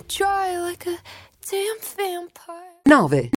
dry like a damn vampire. 9.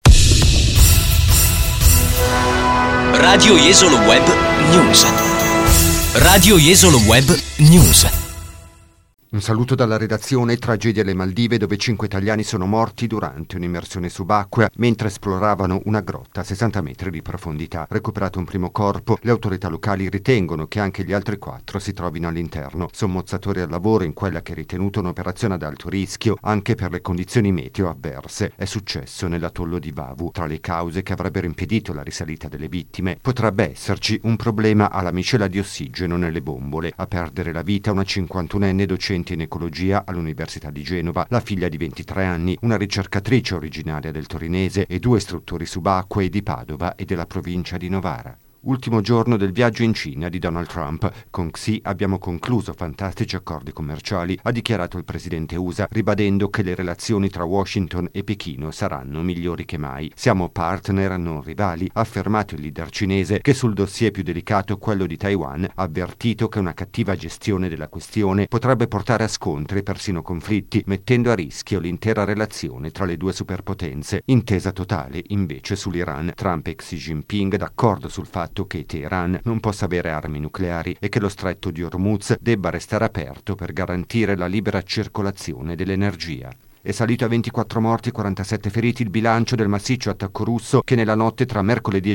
Radio Jesolo Web News. Radio Jesolo Web News. Un saluto dalla redazione. Tragedia alle Maldive, dove 5 italiani sono morti durante un'immersione subacquea mentre esploravano una grotta a 60 metri di profondità. Recuperato un primo corpo, le autorità locali ritengono che anche gli altri 4 si trovino all'interno. Sommozzatori al lavoro in quella che è ritenuta un'operazione ad alto rischio anche per le condizioni meteo avverse. È successo nell'atollo di Vavu. Tra le cause che avrebbero impedito la risalita delle vittime potrebbe esserci un problema alla miscela di ossigeno nelle bombole. A perdere la vita una 51enne docente in ecologia all'Università di Genova, la figlia di 23 anni, una ricercatrice originaria del Torinese e 2 istruttori subacquei di Padova e della provincia di Novara. Ultimo giorno del viaggio in Cina di Donald Trump. Con Xi abbiamo concluso fantastici accordi commerciali, ha dichiarato il presidente USA, ribadendo che le relazioni tra Washington e Pechino saranno migliori che mai. Siamo partner, non rivali, ha affermato il leader cinese, che sul dossier più delicato, quello di Taiwan, ha avvertito che una cattiva gestione della questione potrebbe portare a scontri e persino conflitti, mettendo a rischio l'intera relazione tra le 2 superpotenze. Intesa totale invece sull'Iran. Trump e Xi Jinping d'accordo sul fatto che Teheran non possa avere armi nucleari e che lo stretto di Hormuz debba restare aperto per garantire la libera circolazione dell'energia. È salito a 24 morti e 47 feriti il bilancio del massiccio attacco russo che nella notte tra mercoledì e